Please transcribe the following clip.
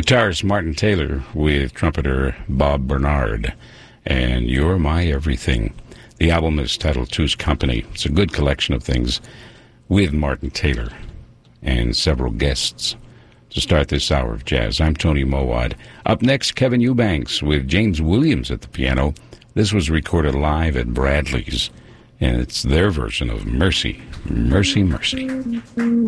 Guitarist Martin Taylor with trumpeter Bob Bernard, and You're My Everything. The album is titled Two's Company. It's a good collection of things with Martin Taylor and several guests. To start this hour of jazz, I'm Tony Mowat. Up next, Kevin Eubanks with James Williams at the piano. This was recorded live at Bradley's, and it's their version of Mercy, Mercy, Mercy.